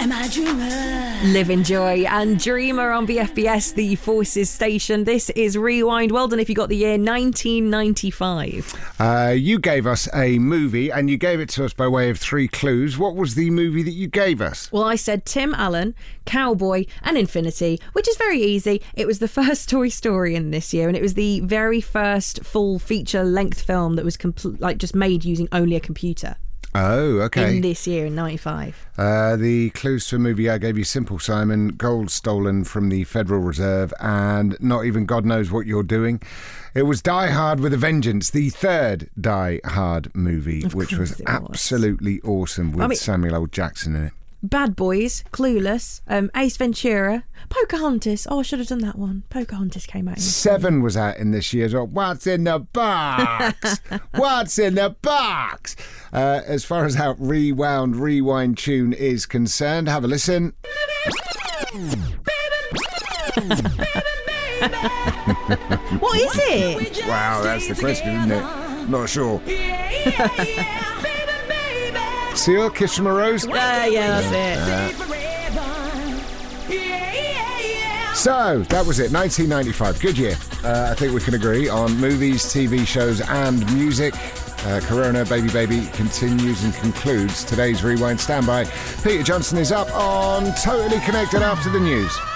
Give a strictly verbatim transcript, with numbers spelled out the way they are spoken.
Am I a dreamer? Living Joy and Dreamer on B F B S, the Forces station. This is Rewind. Well done if you got the year nineteen ninety-five. Uh, you gave us a movie and you gave it to us by way of three clues. What was the movie that you gave us? Well, I said Tim Allen, Cowboy and Infinity, which is very easy. It was the first Toy Story in this year, and it was the very first full feature-length film that was compl- like just made using only a computer. Oh, okay. In this year, in ninety-five. Uh, the clues to a movie I gave you: Simple Simon, gold stolen from the Federal Reserve, and Not Even God Knows What You're Doing. It was Die Hard with a Vengeance, the third Die Hard movie, Of which was, was absolutely awesome with I mean, Samuel L. Jackson in it. Bad Boys, Clueless, um, Ace Ventura, Pocahontas. Oh, I should have done that one. Pocahontas came out. In Seven was out in this year as well. What's in the box? What's in the box? Uh, as far as our rewound, rewind tune is concerned, have a listen. What is it? Wow, that's the question, isn't it? Not sure. Seal, Kiss from a Rose? Uh, yeah, that's it. So, that was it, nineteen ninety-five. Good year. Uh, I think we can agree on movies, T V shows and music. Uh, Corona Baby Baby continues and concludes today's Rewind Standby. Peter Johnson is up on Totally Connected after the news.